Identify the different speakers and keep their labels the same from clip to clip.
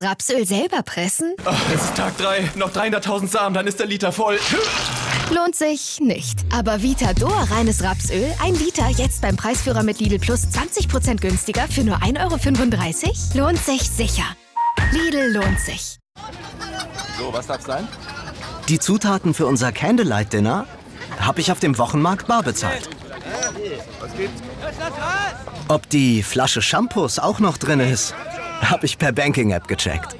Speaker 1: Rapsöl selber pressen?
Speaker 2: Oh, es ist Tag 3, noch 300.000 Samen, dann ist der Liter voll.
Speaker 1: Lohnt sich nicht. Aber Vitador reines Rapsöl, 1 Liter, jetzt beim Preisführer mit Lidl Plus 20% günstiger für nur 1,35 €? Lohnt sich sicher. Lidl lohnt sich.
Speaker 3: So, was darf's sein?
Speaker 4: Die Zutaten für unser Candlelight-Dinner habe ich auf dem Wochenmarkt bar bezahlt.
Speaker 3: Was gibt's?
Speaker 4: Ob die Flasche Shampoos auch noch drin ist, habe ich per Banking-App gecheckt.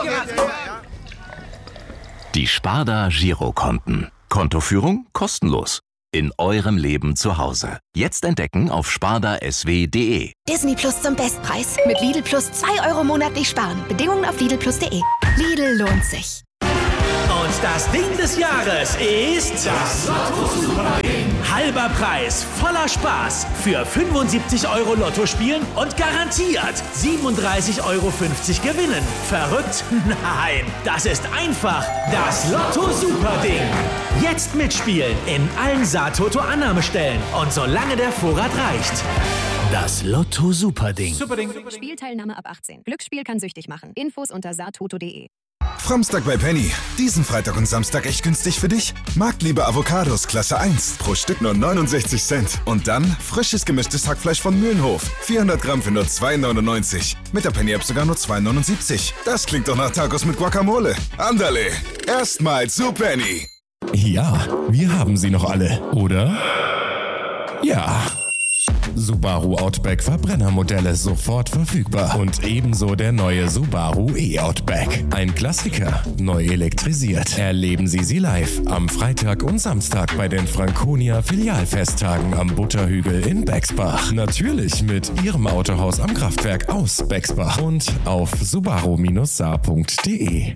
Speaker 5: Die Sparda Girokonten. Kontoführung kostenlos. In eurem Leben zu Hause. Jetzt entdecken auf spardasw.de.
Speaker 1: Disney Plus zum Bestpreis. Mit Lidl Plus 2 € monatlich sparen. Bedingungen auf lidlplus.de. Lidl lohnt sich.
Speaker 6: Und das Ding des Jahres ist das Lotto-Super-Ding. Halber Preis, voller Spaß. Für 75 € Lotto spielen und garantiert 37,50 € gewinnen. Verrückt? Nein, das ist einfach das Lotto-Super-Ding. Jetzt mitspielen in allen Saattoto-Annahmestellen und solange der Vorrat reicht. Das Lotto-Super-Ding.
Speaker 7: Spielteilnahme ab 18. Glücksspiel kann süchtig machen. Infos unter saattoto.de.
Speaker 8: Framstag bei Penny. Diesen Freitag und Samstag echt günstig für dich? Marktliebe Avocados Klasse 1. Pro Stück nur 69 Cent. Und dann frisches gemischtes Hackfleisch von Mühlenhof. 400 Gramm für nur 2,99. Mit der Penny-App sogar nur 2,79. Das klingt doch nach Tacos mit Guacamole. Andale. Erstmals zu Penny.
Speaker 9: Ja, wir haben sie noch alle, oder? Ja. Subaru Outback Verbrennermodelle sofort verfügbar. Und ebenso der neue Subaru E-Outback. Ein Klassiker, neu elektrisiert. Erleben Sie live am Freitag und Samstag bei den Franconia Filialfesttagen am Butterhügel in Bexbach. Natürlich mit Ihrem Autohaus am Kraftwerk aus Bexbach und auf subaru-saar.de.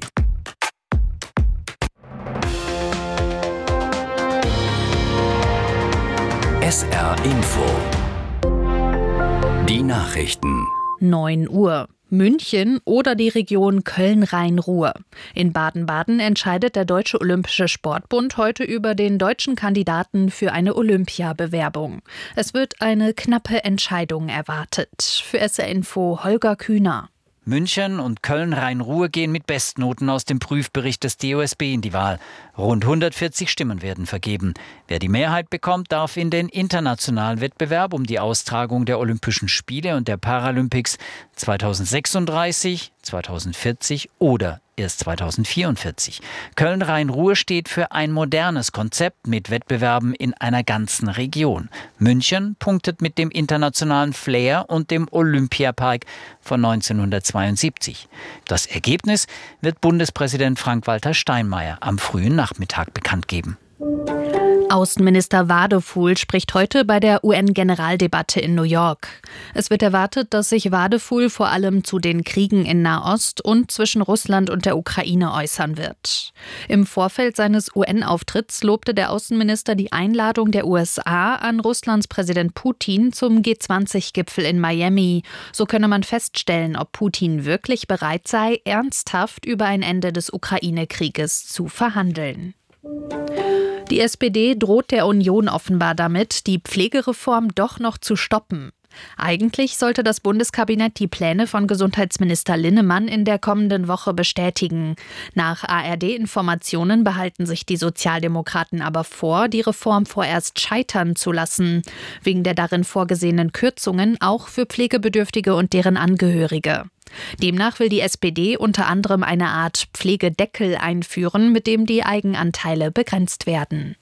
Speaker 5: SR Info. Die Nachrichten.
Speaker 10: 9 Uhr. München oder die Region Köln-Rhein-Ruhr. In Baden-Baden entscheidet der Deutsche Olympische Sportbund heute über den deutschen Kandidaten für eine Olympiabewerbung. Es wird eine knappe Entscheidung erwartet. Für SR Info Holger Kühner.
Speaker 11: München und Köln-Rhein-Ruhr gehen mit Bestnoten aus dem Prüfbericht des DOSB in die Wahl. Rund 140 Stimmen werden vergeben. Wer die Mehrheit bekommt, darf in den internationalen Wettbewerb um die Austragung der Olympischen Spiele und der Paralympics 2036, 2040 oder erst 2044. Köln-Rhein-Ruhr steht für ein modernes Konzept mit Wettbewerben in einer ganzen Region. München punktet mit dem internationalen Flair und dem Olympiapark von 1972. Das Ergebnis wird Bundespräsident Frank-Walter Steinmeier am frühen Nachmittag bekannt geben.
Speaker 10: Außenminister Wadefuhl spricht heute bei der UN-Generaldebatte in New York. Es wird erwartet, dass sich Wadefuhl vor allem zu den Kriegen in Nahost und zwischen Russland und der Ukraine äußern wird. Im Vorfeld seines UN-Auftritts lobte der Außenminister die Einladung der USA an Russlands Präsident Putin zum G20-Gipfel in Miami. So könne man feststellen, ob Putin wirklich bereit sei, ernsthaft über ein Ende des Ukraine-Krieges zu verhandeln. Die SPD droht der Union offenbar damit, die Pflegereform doch noch zu stoppen. Eigentlich sollte das Bundeskabinett die Pläne von Gesundheitsminister Linnemann in der kommenden Woche bestätigen. Nach ARD-Informationen behalten sich die Sozialdemokraten aber vor, die Reform vorerst scheitern zu lassen, wegen der darin vorgesehenen Kürzungen auch für Pflegebedürftige und deren Angehörige. Demnach will die SPD unter anderem eine Art Pflegedeckel einführen, mit dem die Eigenanteile begrenzt werden.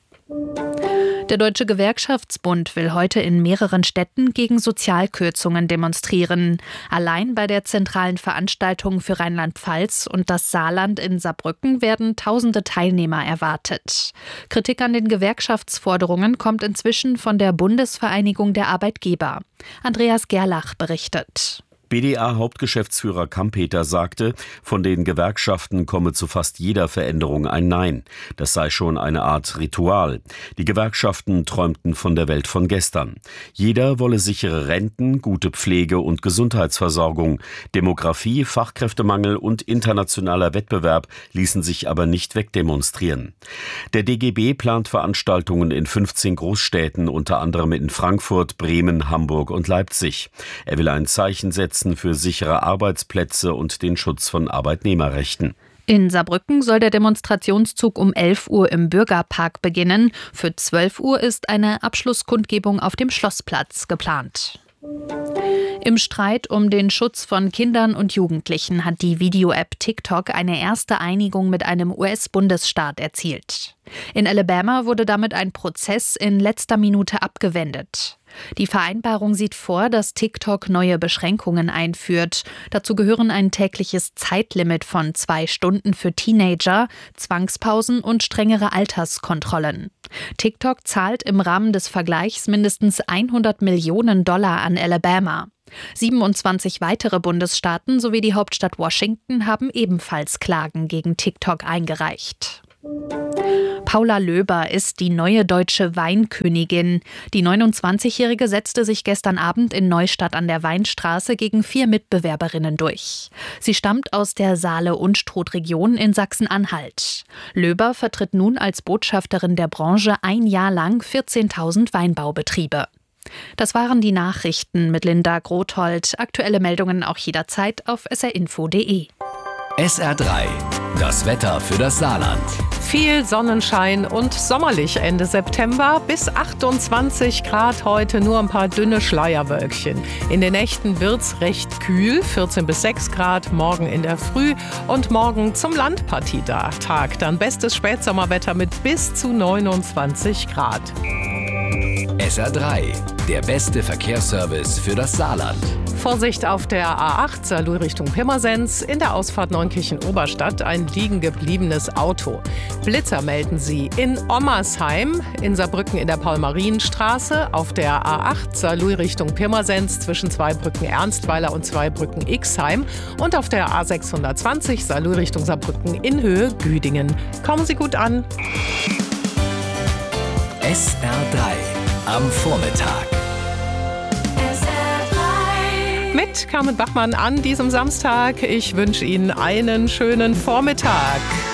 Speaker 10: Der Deutsche Gewerkschaftsbund will heute in mehreren Städten gegen Sozialkürzungen demonstrieren. Allein bei der zentralen Veranstaltung für Rheinland-Pfalz und das Saarland in Saarbrücken werden tausende Teilnehmer erwartet. Kritik an den Gewerkschaftsforderungen kommt inzwischen von der Bundesvereinigung der Arbeitgeber. Andreas Gerlach berichtet.
Speaker 12: BDA-Hauptgeschäftsführer Kampeter sagte, von den Gewerkschaften komme zu fast jeder Veränderung ein Nein. Das sei schon eine Art Ritual. Die Gewerkschaften träumten von der Welt von gestern. Jeder wolle sichere Renten, gute Pflege und Gesundheitsversorgung. Demografie, Fachkräftemangel und internationaler Wettbewerb ließen sich aber nicht wegdemonstrieren. Der DGB plant Veranstaltungen in 15 Großstädten, unter anderem in Frankfurt, Bremen, Hamburg und Leipzig. Er will ein Zeichen setzen einsetzen für sichere Arbeitsplätze und den Schutz von Arbeitnehmerrechten.
Speaker 10: In Saarbrücken soll der Demonstrationszug um 11 Uhr im Bürgerpark beginnen. Für 12 Uhr ist eine Abschlusskundgebung auf dem Schlossplatz geplant. Im Streit um den Schutz von Kindern und Jugendlichen hat die Video-App TikTok eine erste Einigung mit einem US-Bundesstaat erzielt. In Alabama wurde damit ein Prozess in letzter Minute abgewendet. Die Vereinbarung sieht vor, dass TikTok neue Beschränkungen einführt. Dazu gehören ein tägliches Zeitlimit von 2 Stunden für Teenager, Zwangspausen und strengere Alterskontrollen. TikTok zahlt im Rahmen des Vergleichs mindestens $100 Millionen an Alabama. 27 weitere Bundesstaaten sowie die Hauptstadt Washington haben ebenfalls Klagen gegen TikTok eingereicht. Paula Löber ist die neue deutsche Weinkönigin. Die 29-Jährige setzte sich gestern Abend in Neustadt an der Weinstraße gegen 4 Mitbewerberinnen durch. Sie stammt aus der Saale-Unstrut-Region in Sachsen-Anhalt. Löber vertritt nun als Botschafterin der Branche ein Jahr lang 14.000 Weinbaubetriebe. Das waren die Nachrichten mit Linda Grothold. Aktuelle Meldungen auch jederzeit auf srinfo.de.
Speaker 5: SR3, das Wetter für das Saarland.
Speaker 13: Viel Sonnenschein und sommerlich Ende September. Bis 28 Grad heute, nur ein paar dünne Schleierwölkchen. In den Nächten wird's recht kühl, 14 bis 6 Grad morgen in der Früh und morgen zum Landpartie-Tag. Dann bestes Spätsommerwetter mit bis zu 29 Grad.
Speaker 5: SR3, der beste Verkehrsservice für das Saarland.
Speaker 13: Vorsicht auf der A8 Saarlouis Richtung Pirmasens, in der Ausfahrt Neunkirchen-Oberstadt ein liegen gebliebenes Auto. Blitzer melden sie in Ommersheim, in Saarbrücken in der Paul-Marien-Straße, auf der A8 Saarlouis Richtung Pirmasens zwischen Zweibrücken Ernstweiler und Zweibrücken Ixheim und auf der A620 Saarlouis Richtung Saarbrücken in Höhe Güdingen. Kommen Sie gut an.
Speaker 5: SR3 am Vormittag.
Speaker 13: Mit Carmen Bachmann an diesem Samstag. Ich wünsche Ihnen einen schönen Vormittag.